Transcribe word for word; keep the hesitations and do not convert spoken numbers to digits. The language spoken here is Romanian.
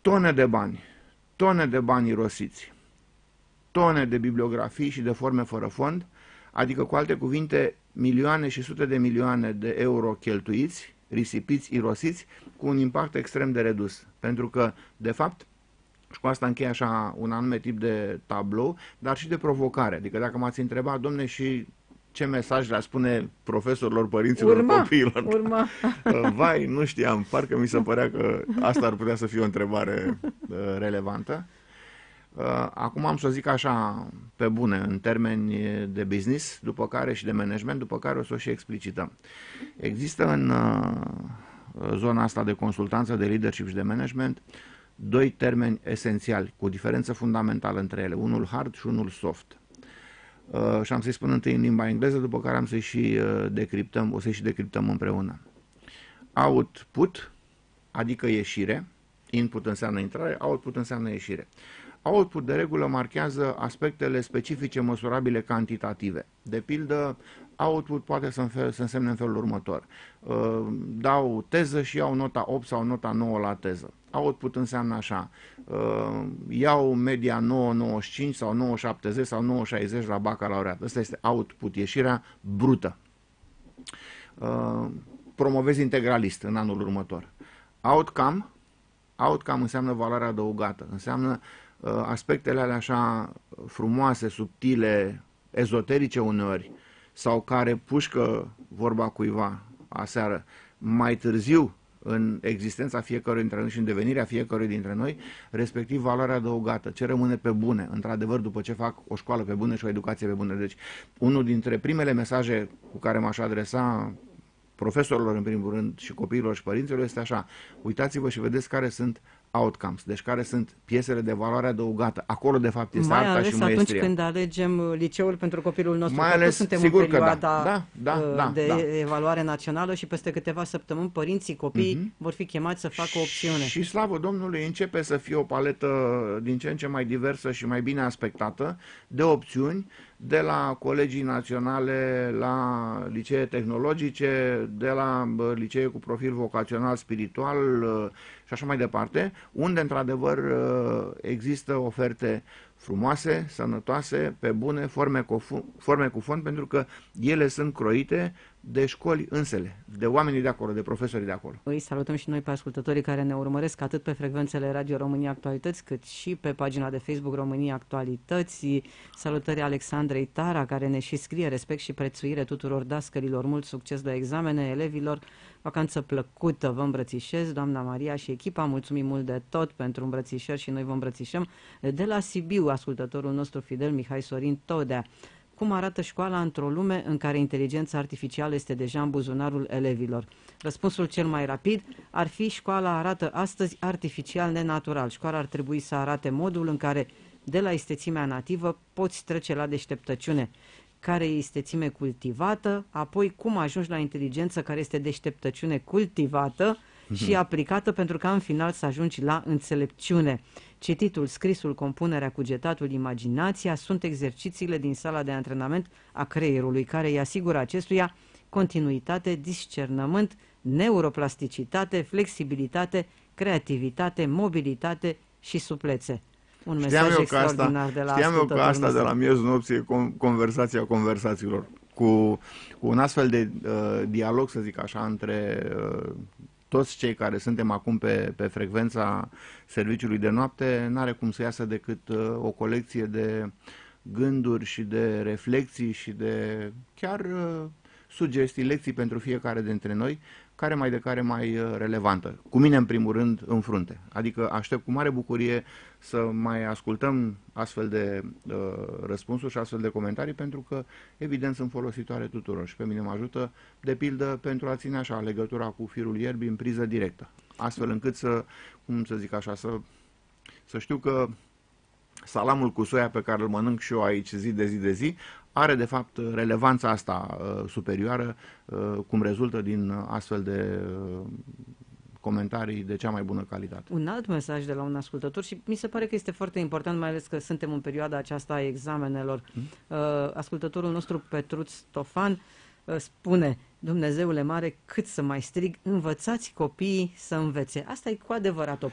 tone de bani, tone de bani irosiți, tone de bibliografii și de forme fără fond, adică cu alte cuvinte milioane și sute de milioane de euro cheltuiți, risipiți, irosiți, cu un impact extrem de redus. Pentru că, de fapt, și cu asta încheie așa un anume tip de tablou, dar și de provocare. Adică dacă m-ați întrebat, domne, și ce mesaj le spune profesorilor, părinților, urma, copiilor? Urma. Vai, nu știam, parcă mi se părea că asta ar putea să fie o întrebare uh, relevantă. Uh, acum am să zic așa, pe bune, în termeni de business, după care și de management, după care o să o și explicităm. Există în uh, zona asta de consultanță, de leadership și de management, doi termeni esențiali, cu o diferență fundamentală între ele, unul hard și unul soft. Uh, și am să-i spun întâi în limba engleză, după care am să-i și uh, decriptăm, o să-i și decriptăm împreună. Output, adică ieșire, input înseamnă intrare, output înseamnă ieșire. Output de regulă marchează aspectele specifice măsurabile cantitative. De pildă, output poate să, înfe să însemne în felul următor. Uh, dau teză și iau nota opt sau nota nouă la teză. Output înseamnă așa, uh, iau media nouă virgulă nouăzeci și cinci sau nouă virgulă șaptezeci sau nouă virgulă șaizeci la bacalaureat. Asta este output, ieșirea brută. Uh, promovezi integralist în anul următor. Outcome, outcome înseamnă valoare adăugată, înseamnă uh, aspectele alea așa frumoase, subtile, ezoterice uneori, sau care pușcă vorba cuiva aseară mai târziu în existența fiecăruia dintre noi și în devenirea fiecăruia dintre noi, respectiv valoarea adăugată, ce rămâne pe bune, într-adevăr, după ce fac o școală pe bune și o educație pe bune. Deci, unul dintre primele mesaje cu care m-aș adresa profesorilor, în primul rând, și copiilor și părinților, este așa: uitați-vă și vedeți care sunt outcomes, deci care sunt piesele de valoare adăugată. Acolo, de fapt, este mai arta și maestria. Mai ales atunci când alegem liceul pentru copilul nostru. Mai ales, suntem sigur în perioada că da. Da, da, da, de da. evaluare națională și peste câteva săptămâni părinții, copiii uh-huh. vor fi chemați să facă o opțiune. Și slavă Domnului, începe să fie o paletă din ce în ce mai diversă și mai bine aspectată de opțiuni, de la colegii naționale, la licee tehnologice, de la licee cu profil vocațional spiritual și așa mai departe, unde într-adevăr există oferte frumoase, sănătoase, pe bune, forme cu, forme cu fond, pentru că ele sunt croite de școli însele, de oamenii de acolo, de profesorii de acolo. Îi salutăm și noi pe ascultătorii care ne urmăresc atât pe frecvențele Radio România Actualități, cât și pe pagina de Facebook România Actualități. Salutări Alexandrei Tara, care ne și scrie: respect și prețuire tuturor dascărilor, mult succes la examene, elevilor, vacanță plăcută, vă îmbrățișez, doamna Maria și echipa, mulțumim mult de tot pentru îmbrățișări și noi vă îmbrățișăm. De la Sibiu, ascultătorul nostru fidel, Mihai Sorin Todea: cum arată școala într-o lume în care inteligența artificială este deja în buzunarul elevilor? Răspunsul cel mai rapid ar fi: școala arată astăzi artificial nenatural. Școala ar trebui să arate modul în care de la istețimea nativă poți trece la deșteptăciune, care e istețime cultivată, apoi cum ajungi la inteligență care este deșteptăciune cultivată și aplicată, pentru ca în final să ajungi la înțelepciune. Cititul, scrisul, compunerea, cugetatul, imaginația sunt exercițiile din sala de antrenament a creierului, care îi asigură acestuia continuitate, discernământ, neuroplasticitate, flexibilitate, creativitate, mobilitate și suplețe. Un știam mesaj eu extraordinar asta, de la știam eu că asta nostru. de la miezul nopții e conversația conversațiilor. Cu, cu un astfel de uh, dialog, să zic așa, între uh, toți cei care suntem acum pe, pe frecvența serviciului de noapte, n-are cum să iasă decât uh, o colecție de gânduri și de reflexii și de chiar uh, sugestii, lecții pentru fiecare dintre noi, care mai de care mai uh, relevantă. Cu mine, în primul rând, în frunte. Adică aștept cu mare bucurie să mai ascultăm astfel de uh, răspunsuri și astfel de comentarii, pentru că, evident, sunt folositoare tuturor și pe mine mă ajută, de pildă, pentru a ține așa legătura cu firul ierbii în priză directă. Astfel încât să, cum să zic așa, să, să știu că salamul cu soia pe care îl mănânc și eu aici zi de zi de zi are de fapt relevanța asta uh, superioară, uh, cum rezultă din astfel de uh, comentarii de cea mai bună calitate. Un alt mesaj de la un ascultător și mi se pare că este foarte important, mai ales că suntem în perioada aceasta a examenelor. Hmm? Uh, ascultătorul nostru, Petruț Stofan, uh, spune: Dumnezeule mare, cât să mai strig, învățați copiii să învețe. Asta e cu adevărat o